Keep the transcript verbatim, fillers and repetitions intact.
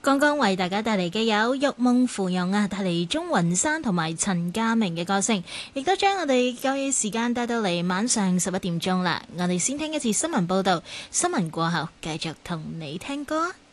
剛剛為大家帶嚟嘅有玉夢芙蓉啊，帶嚟鍾雲山同埋陳家明嘅歌聲，亦都將我哋嘅時間帶到嚟晚上十一點鐘啦。我哋先聽一次新聞報道，新聞過後繼續同你聽歌。